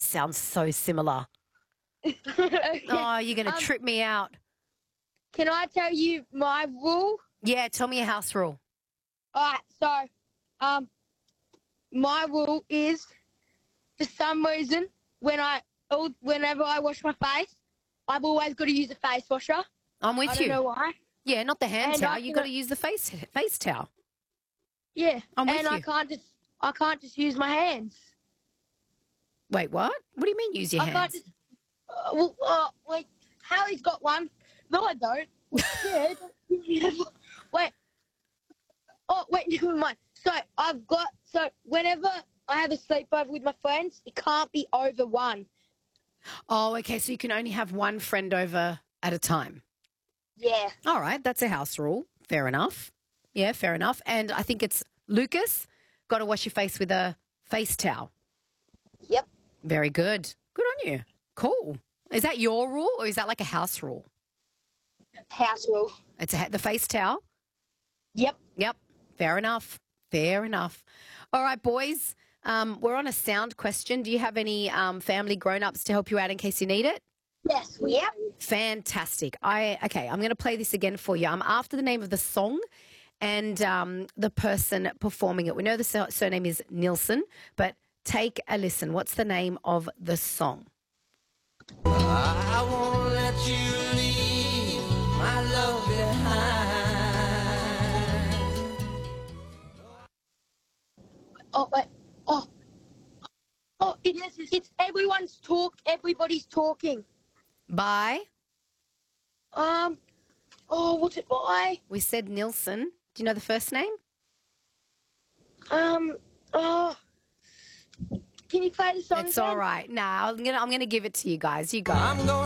sounds so similar. Okay. Oh, you're going to trip me out. Can I tell you my rule? Yeah, tell me a house rule. All right, so my rule is, for some reason, whenever I wash my face, I've always got to use a face washer. I'm with I you. don't know why. Yeah, not the hand And towel. You've got to use the face towel. Yeah, I'm with and you. I can't just use my hands. Wait, what? What do you mean use your I can't hands? just. Like Hallie's got one. No, I don't. Yeah. Wait. Oh, wait. Never mind. So whenever I have a sleepover with my friends, it can't be over one. Oh, okay. So you can only have one friend over at a time. Yeah. All right. That's a house rule. Fair enough. Yeah, fair enough. And I think it's Lucas, got to wash your face with a face towel. Yep. Very good. Good on you. Cool. Is that your rule or is that like a house rule? House rule. It's the face towel? Yep. Yep. Fair enough. Fair enough. All right, boys. We're on a sound question. Do you have any family grown-ups to help you out in case you need it? Yes. Yep. Fantastic. Okay, I'm going to play this again for you. I'm after the name of the song and the person performing it. We know the surname is Nilsson, but take a listen. What's the name of the song? I won't let you leave my love behind. Oh wait. Oh, it's everybody's talking. By? What's it by? We said Nilsson. Do you know the first name? Can you play the song It's again? all right. Nah, I'm gonna give it to you guys. You go. I'm gonna